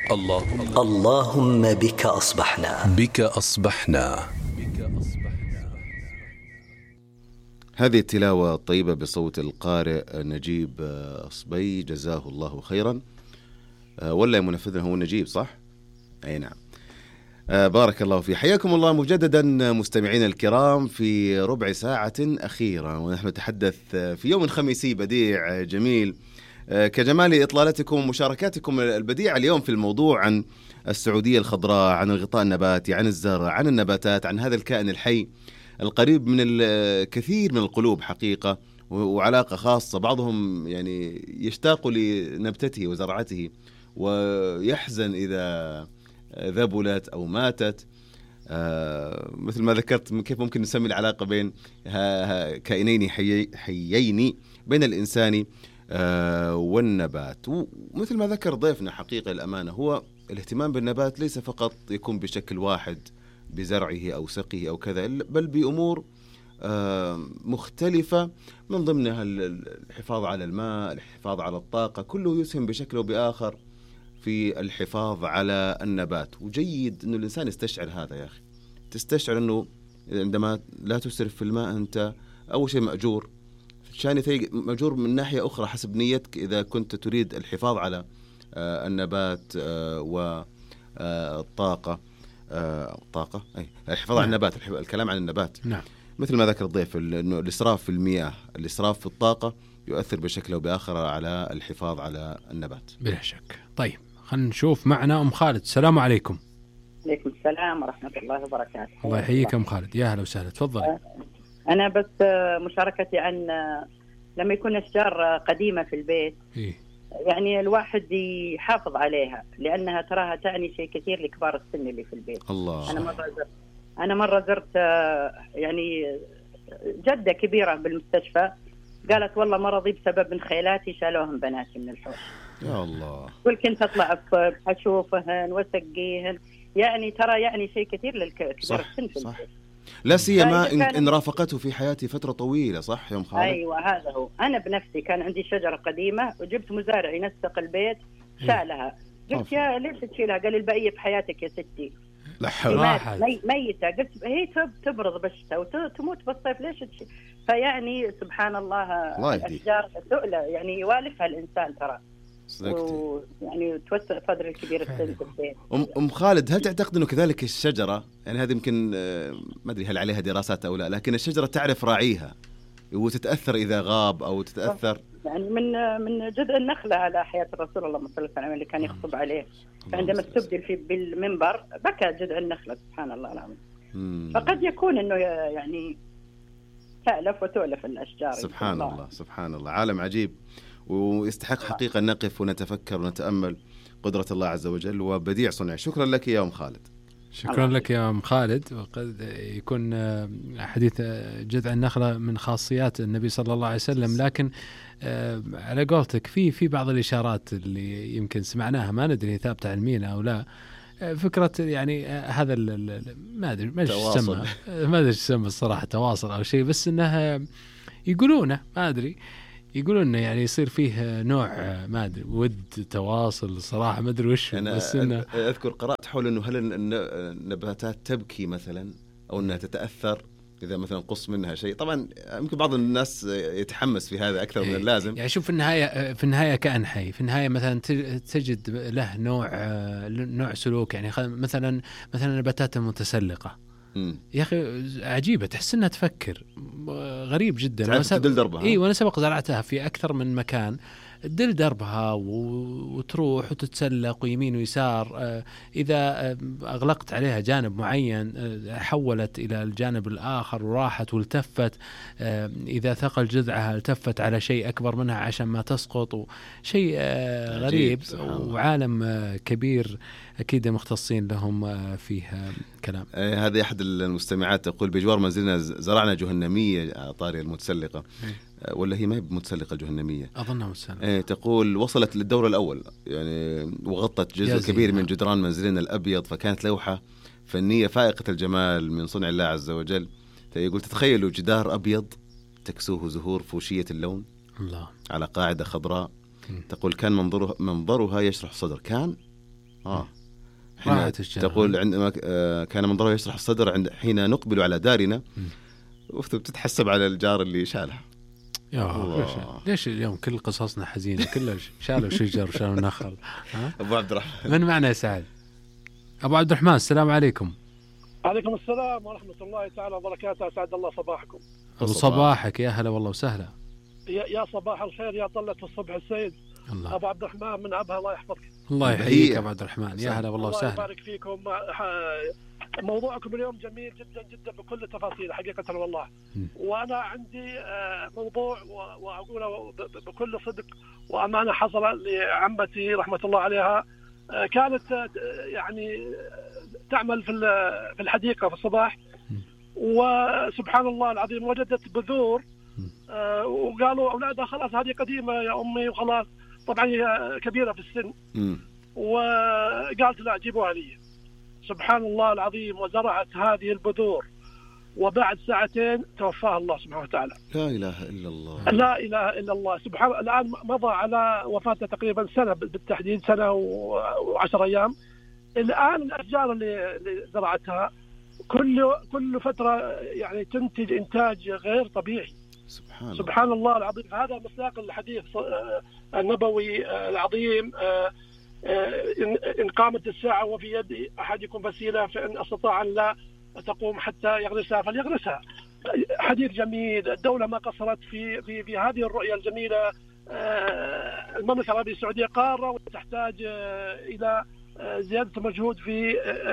اللهم بك أصبحنا. هذه التلاوة الطيبة بصوت القارئ نجيب أصبي، جزاه الله خيرا. ولا منفذنا هو نجيب، صح؟ أي نعم. بارك الله فيه. حياكم الله مجددا مستمعين الكرام في ربع ساعة أخيرة، ونحن نتحدث في يوم خميسي بديع جميل كجمال إطلالتكم ومشاركاتكم البديعة اليوم في الموضوع عن السعودية الخضراء، عن الغطاء النباتي، عن الزرع، عن النباتات، عن هذا الكائن الحي القريب من الكثير من القلوب حقيقة، وعلاقة خاصة. بعضهم يعني يشتاق لنبتته وزرعته ويحزن إذا ذبلت أو ماتت. مثل ما ذكرت، كيف ممكن نسمي العلاقة بين كائنين حيين، بين الإنسان والنبات. ومثل ما ذكر ضيفنا حقيقة الأمانة، هو الاهتمام بالنبات ليس فقط يكون بشكل واحد بزرعه أو سقيه أو كذا، بل بأمور مختلفة، من ضمنها الحفاظ على الماء، الحفاظ على الطاقة، كله يسهم بشكل أو بآخر في الحفاظ على النبات. وجيد أنه الإنسان يستشعر هذا. يا أخي، تستشعر أنه عندما لا تسرف في الماء أنت أول شيء مأجور، ثاني مأجور من ناحية أخرى حسب نيتك. إذا كنت تريد الحفاظ على النبات والطاقة، الحفاظ على النبات، الكلام عن النبات. نعم. مثل ما ذكر الضيف، أنه الإسراف في المياه، الإسراف في الطاقة يؤثر بشكل أو بآخر على الحفاظ على النبات بلا شك. طيب، خلينا نشوف معنا أم خالد. السلام عليكم. عليكم السلام ورحمة الله وبركاته. الله يحييك أم خالد، يا هلا وسهلا، تفضل. أنا بس مشاركتي عن لما يكون أشجار قديمة في البيت، يعني الواحد يحافظ عليها، لأنها تراها تعني شيء كثير لكبار السن اللي في البيت. الله. أنا مرة زرت يعني جدة كبيرة بالمستشفى، قالت والله مرضي بسبب من خيلاتي شالوهم بناتي من الحوش. يا الله. كنت أطلع أشوفهن وأسقيهن، يعني ترى يعني شيء كثير للكبار السن في البيت. لا سيما إن رافقته في حياتي فترة طويلة، صح يا أم خالد؟ أيوة، هذا هو. أنا بنفسي كان عندي شجرة قديمة وجبت مزارع ينسق البيت شالها. قلت يا ليش تشيلها؟ قال البقية بحياتك يا ستي. لا حول. ميتة. قلت هي تبرد بالشتاء وتموت بالصيف، ليش تشيل؟ فيعني سبحان الله الأشجار سؤلة يعني يوالفها الإنسان ترى، يعني توسع صدر الكبير السن في البيت. أم خالد، هل تعتقد أنه كذلك الشجرة، يعني هذه يمكن ما أدري هل عليها دراسات أو لا، لكن الشجرة تعرف راعيها وتتأثر إذا غاب أو تتأثر؟ يعني من جذع النخلة على حياة الرسول الله صلى الله عليه وسلم اللي كان يخطب عليه، فعندما استبدل فيه بالمنبر بكى جذع النخلة، سبحان الله العظيم. فقد يكون أنه يعني تألف وتؤلف الأشجار. سبحان الله، سبحان الله، عالم عجيب، ويستحق حقيقة نقف ونتفكر ونتأمل قدرة الله عز وجل وبديع صنع. شكرا لك يا أم خالد. شكرا لك يا أم خالد. وقد يكون حديث جذع النخلة من خاصيات النبي صلى الله عليه وسلم، لكن على قولتك في بعض الإشارات اللي يمكن سمعناها ما ندري ثابتة علميا أو لا. فكرة يعني هذا ما أدري ما يسمى الصراحة تواصل أو شيء، بس إنها يقولونه ما أدري، يقولون يعني يصير فيه نوع ما أدري ود تواصل، صراحة ما أدري وش. أنا بس أذكر قرأت حول أنه هل النباتات تبكي مثلا أو أنها تتأثر إذا مثلا قص منها شيء. طبعا يمكن بعض الناس يتحمس في هذا أكثر من اللازم. يعني شوف، في النهاية كائن حي، في النهاية مثلا تجد له نوع سلوك. يعني مثلا النباتات المتسلقة يا أخي عجيبة، تحس أنها تفكر، غريب جدا. تدل دربها. وأنا سبق زرعتها في أكثر من مكان، تدل دربها وتروح وتتسلق ويمين ويسار. إذا أغلقت عليها جانب معين حولت إلى الجانب الآخر وراحت والتفت. إذا ثقل جذعها التفت على شيء أكبر منها عشان ما تسقط. شيء غريب وعالم كبير، أكيد مختصين لهم فيه كلام. هذه أحد المستمعات تقول بجوار منزلنا زرعنا جهنمية طارية المتسلقة، ولا هي ما هي متسلقة الجهنمية؟ أظنها متسلقة. تقول وصلت للدور الأول يعني، وغطت جزء كبير من جدران منزلنا الأبيض، فكانت لوحة فنية فائقة الجمال من صنع الله عز وجل. يقول تتخيلوا جدار أبيض تكسوه زهور فوشية اللون الله على قاعدة خضراء. تقول كان منظرها يشرح صدر. كان تقول عندما كان منظره يشرح الصدر حين نقبل على دارنا، وبتتحسب على الجار اللي شالها. ليش اليوم كل قصصنا حزينة؟ كلها شالوا شجر وشالوا نخل. أبو عبد الرحمن من معنا يا سعد؟ أبو عبد الرحمن السلام عليكم. عليكم السلام ورحمة الله تعالى وبركاته. أسعد الله صباحكم. صباحك يا هلا والله وسهلا. يا صباح الخير يا طلة الصبح السيد. الله. أبو عبد الرحمن من أبها، الله يحفظك. الله يحييك أبو عبد الرحمن، يا هلا والله وسهلا. الله يبارك فيكم. موضوعكم اليوم جميل جدا جدا بكل التفاصيل حقيقة والله. وأنا عندي موضوع وأقوله بكل صدق وأمانة. حصل لعمتي رحمة الله عليها، كانت يعني تعمل في الحديقة في الصباح، وسبحان الله العظيم وجدت بذور، وقالوا أولادها خلاص هذه قديمة يا أمي وخلاص، طبعا هي كبيرة في السن، وقالت لا جيبوها لي. سبحان الله العظيم، وزرعت هذه البذور، وبعد ساعتين توفاها الله سبحانه وتعالى. لا إله إلا الله. لا إله إلا الله. سبحان الله. الآن مضى على وفاته تقريبا سنة بالتحديد، سنة و10 أيام. الآن الأشجار اللي زرعتها كل فترة يعني تنتج إنتاج غير طبيعي. سبحان الله العظيم. هذا مصداق الحديث النبوي العظيم، إن قامت الساعة وفي يد أحدكم فسيلة فإن استطاع أن لا تقوم حتى يغرسها فليغرسها. حديث جميل. الدولة ما قصرت في هذه الرؤية الجميلة. المملكة العربية السعودية قارة وتحتاج إلى زيادة مجهود في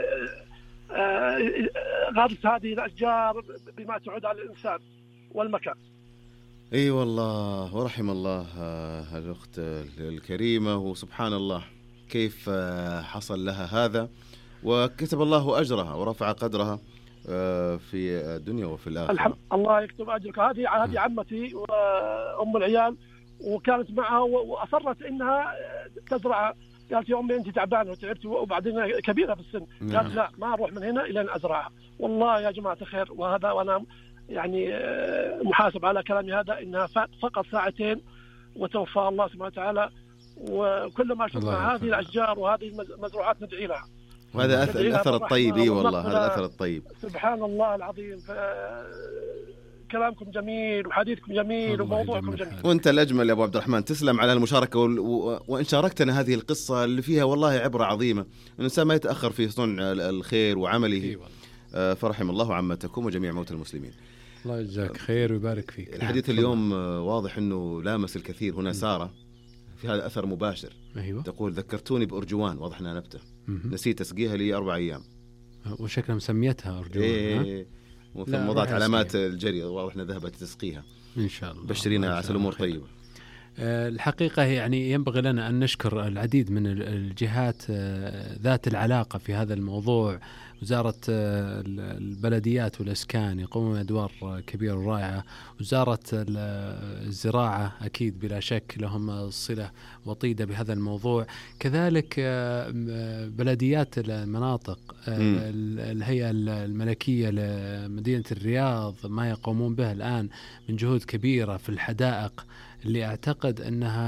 غرس هذه الأشجار بما تعود على الإنسان والمكان. اي والله، ورحم الله الأخت الكريمة، وسبحان الله كيف حصل لها هذا، وكتب الله أجرها ورفع قدرها في الدنيا وفي الآخرة. الله يكتب أجرك. هذه عمتي وأم العيال، وكانت معها وأصرت إنها تزرع. قالت يا أمي أنت تعبانة وتعبت وبعدين كبيرة في السن. قالت لا، ما أروح من هنا إلى أن أزرعها. والله يا جماعة الخير، وهذا وأنا يعني محاسب على كلامي هذا، إنها فقط ساعتين وتوفى الله سبحانه وتعالى. وكل ما شفنا هذه الأشجار وهذه المزروعات ندعي لها. وهذا الأثر الطيب. والله هذا الأثر الطيب. سبحان الله العظيم. كلامكم جميل وحديثكم جميل وموضوعكم جميل. وانت الأجمل يا أبو عبد الرحمن. تسلم على المشاركة وإن شاركتنا هذه القصة اللي فيها والله عبرة عظيمة. الإنسان ما يتأخر في صنع الخير وعمله. فرحم الله عمتكم وجميع موتى المسلمين. الله يجزاك خير ويبارك فيك. الحديث اليوم واضح أنه لامس الكثير. هنا سارة في هذا أثر مباشر. تقول ذكرتوني بأرجوان، واضح أنها نبتة، نسيت أسقيها لي 4 أيام. وشكلها مسميتها أرجوان. وضعت علامات الجري، واضح أنها ذهبت تسقيها. إن شاء الله. بشرينا على الأمور طيبة. الحقيقة يعني ينبغي لنا أن نشكر العديد من الجهات ذات العلاقة في هذا الموضوع. وزارة البلديات والإسكان يقومون بأدوار كبيرة ورائعة. وزارة الزراعة أكيد بلا شك لهم صلة وطيدة بهذا الموضوع. كذلك بلديات المناطق، الهيئة الملكية لمدينة الرياض، ما يقومون به الآن من جهود كبيرة في الحدائق، اللي أعتقد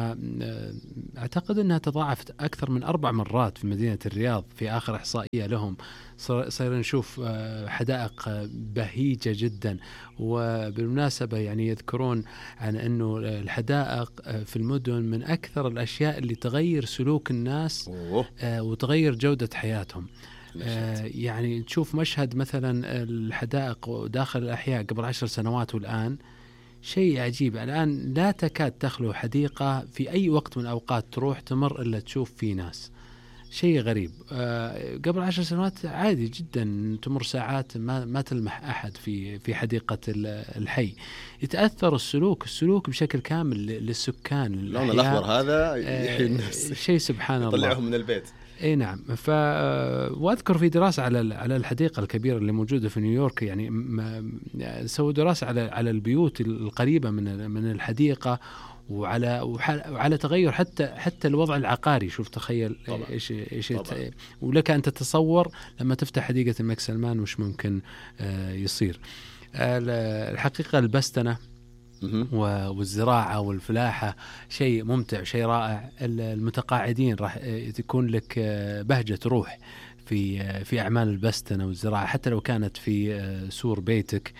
أنها تضاعفت أكثر من 4 مرات في مدينة الرياض في آخر إحصائية لهم. صار نشوف حدائق بهيجة جدا. وبالمناسبة يعني يذكرون عن أنه الحدائق في المدن من أكثر الأشياء اللي تغير سلوك الناس وتغير جودة حياتهم. يعني تشوف مشهد مثلا الحدائق داخل الأحياء قبل 10 سنوات والآن شيء عجيب. الآن لا تكاد تخلو حديقة في أي وقت من الأوقات تروح تمر إلا تشوف فيه ناس. شيء غريب. قبل 10 سنوات عادي جدا تمر ساعات ما تلمح أحد في حديقة الحي. يتأثر السلوك بشكل كامل للسكان. اللون الأخضر هذا يحيي الناس. شيء سبحان الله. يطلعهم من البيت. اي نعم. وأذكر في دراسة على الحديقة الكبيرة اللي موجودة في نيويورك، يعني سووا دراسة على البيوت القريبة من الحديقة وعلى تغير حتى الوضع العقاري. شوف تخيل ايش ولك ان تتصور لما تفتح حديقة الملك سلمان وش ممكن يصير. الحقيقة البستنة والزراعة والفلاحة شيء ممتع، شيء رائع. المتقاعدين راح تكون لك بهجة روح في أعمال البستنة والزراعة، حتى لو كانت في سور بيتك.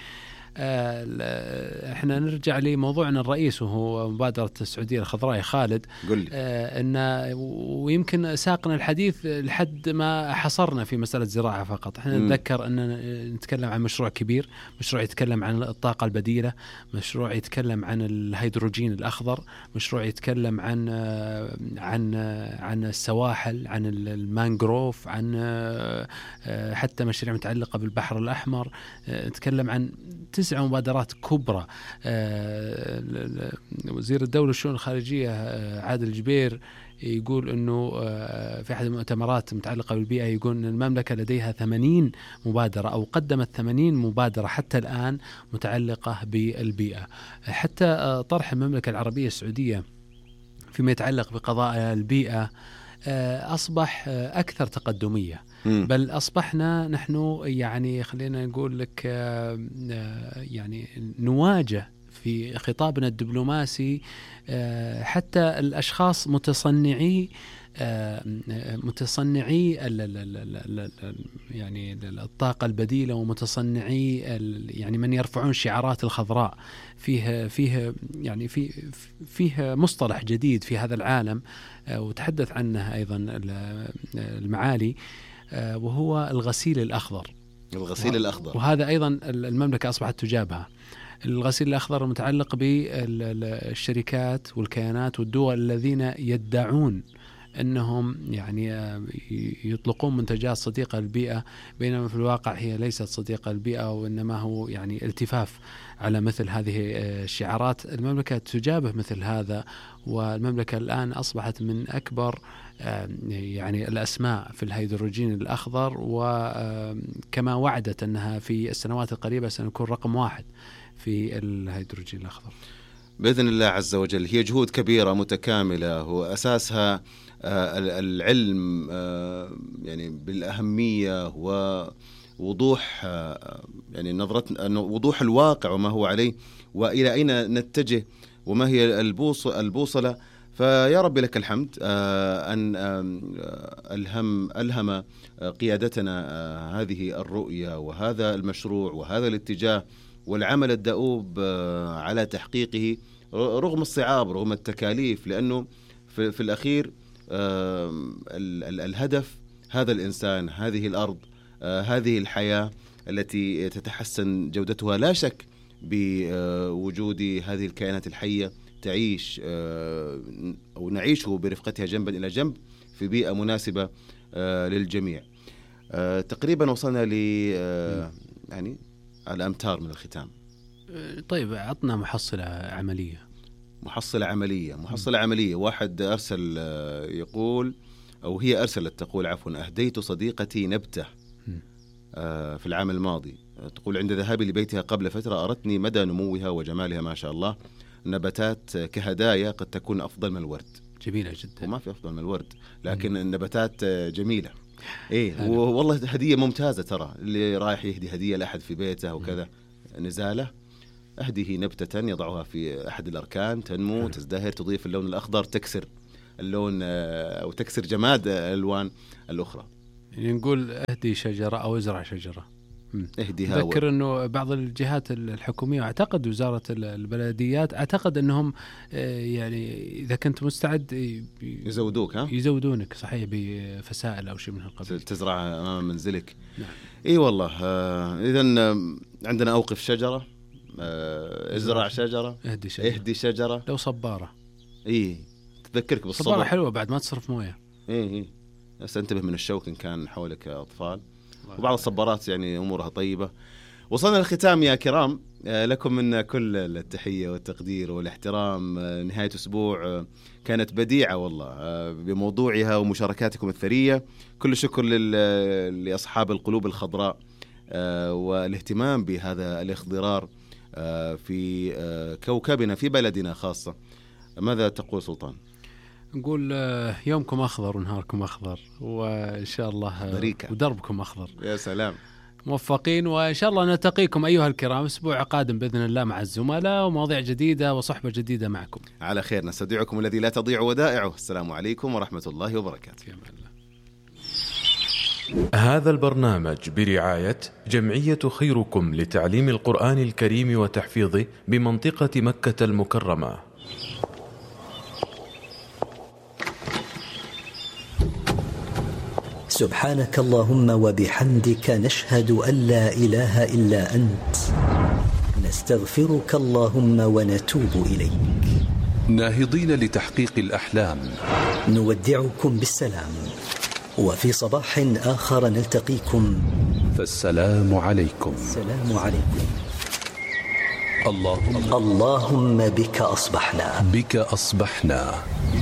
احنا نرجع لموضوعنا الرئيس وهو مبادرة السعودية الخضراء. خالد، قل لي. ويمكن ساقنا الحديث لحد ما حصرنا في مسألة زراعة فقط. احنا نتذكر أن نتكلم عن مشروع كبير، مشروع يتكلم عن الطاقة البديلة، مشروع يتكلم عن الهيدروجين الأخضر، مشروع يتكلم عن السواحل، عن المانغروف، عن حتى مشاريع متعلقة بالبحر الأحمر. نتكلم عن 9 مبادرات كبرى. وزير الدولة والشؤون الخارجية عادل الجبير يقول أنه في أحد المؤتمرات متعلقة بالبيئة يقول أن المملكة لديها 80 مبادرة أو قدمت 80 مبادرة حتى الآن متعلقة بالبيئة. حتى طرح المملكة العربية السعودية فيما يتعلق بقضايا البيئة أصبح أكثر تقدمية، بل أصبحنا نحن يعني خلينا نقول لك يعني نواجه في خطابنا الدبلوماسي حتى الأشخاص متصنعي يعني الطاقة البديلة ومتصنعي يعني من يرفعون شعارات الخضراء. فيه يعني فيه مصطلح جديد في هذا العالم وتحدث عنه أيضا المعالي، وهو الغسيل الأخضر. الغسيل الأخضر، وهذا أيضا المملكة أصبحت تجابها. الغسيل الأخضر متعلق بالشركات والكيانات والدول الذين يدعون أنهم يعني يطلقون منتجات صديقة للبيئة، بينما في الواقع هي ليست صديقة للبيئة، وإنما هو يعني التفاف على مثل هذه الشعارات. المملكة تجابه مثل هذا، والمملكة الآن أصبحت من أكبر يعني الأسماء في الهيدروجين الأخضر، وكما وعدت أنها في السنوات القريبة سنكون رقم 1 في الهيدروجين الأخضر بإذن الله عز وجل. هي جهود كبيرة متكاملة، وأساسها العلم يعني بالأهمية ووضوح يعني وضوح الواقع وما هو عليه وإلى أين نتجه وما هي البوصلة. فيا رب لك الحمد أن ألهم قيادتنا هذه الرؤية وهذا المشروع وهذا الاتجاه والعمل الدؤوب على تحقيقه رغم الصعاب رغم التكاليف، لأنه في الأخير الهدف هذا الإنسان، هذه الأرض، هذه الحياة التي تتحسن جودتها لا شك بوجود هذه الكائنات الحية تعيش أو نعيشه برفقتها جنبا إلى جنب في بيئة مناسبة للجميع. تقريبا وصلنا ل يعني على أمتار من الختام. طيب عطنا محصلة عملية. واحد أرسل يقول، أو هي أرسلت تقول عفوا: أهديت صديقتي نبتة في العام الماضي. تقول: عند ذهابي لبيتها قبل فترة أرتني مدى نموها وجمالها ما شاء الله. نباتات كهدايا قد تكون أفضل من الورد. جميلة جدا. وما في أفضل من الورد، لكن النباتات جميلة. إيه والله هدية ممتازة. ترى اللي رايح يهدي هدية لأحد في بيته وكذا نزالة، أهديه نبتة يضعها في أحد الأركان، تنمو تزدهر، تضيف اللون الأخضر، تكسر اللون أو تكسر جماد الألوان الأخرى. يعني نقول أهدي شجرة أو ازرع شجرة. اهديها. أذكر أنه بعض الجهات الحكومية، أعتقد وزارة البلديات، أعتقد أنهم يعني إذا كنت مستعد يزودونك صحيح بفسائل أو شيء من هالقبيل تزرعها أمام منزلك. نعم. إيه والله. إذن عندنا أوقف شجرة، ازرع شجرة، اهدي شجرة، لو صبارة. إيه تذكرك بالصبر. صبارة حلوة بعد ما تصرف موية. إيه بس انتبه من الشوك إن كان حولك أطفال. وبعض الصبارات يعني أمورها طيبة. وصلنا للختام يا كرام، لكم منا كل التحية والتقدير والاحترام. نهاية أسبوع كانت بديعة والله بموضوعها ومشاركاتكم الثرية. كل شكر لأصحاب القلوب الخضراء والاهتمام بهذا الاخضرار في كوكبنا في بلدنا خاصة. ماذا تقول سلطان؟ نقول يومكم أخضر ونهاركم أخضر، وإن شاء الله بريكة. ودربكم أخضر. يا سلام. موفقين، وإن شاء الله نلتقيكم أيها الكرام أسبوع قادم بإذن الله مع الزملاء ومواضيع جديدة وصحبة جديدة معكم. على خير، نستودعكم الذي لا تضيع ودائعه. السلام عليكم ورحمة الله وبركاته. هذا البرنامج برعاية جمعية خيركم لتعليم القرآن الكريم وتحفيظه بمنطقة مكة المكرمة. سبحانك اللهم وبحمدك نشهد أن لا إله إلا أنت، نستغفرك اللهم ونتوب إليك. ناهضين لتحقيق الأحلام، نودعكم بالسلام، وفي صباح آخر نلتقيكم، فالسلام عليكم. السلام عليكم. اللهم بك أصبحنا. بك أصبحنا.